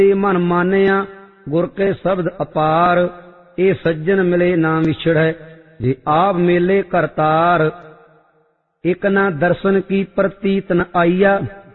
मन मानिया गुर के शब्द अपार, ए सज्जन मिले ना विछड़ै, जे आप मेले करतार। एक ना दर्शन की प्रतीत न आइया,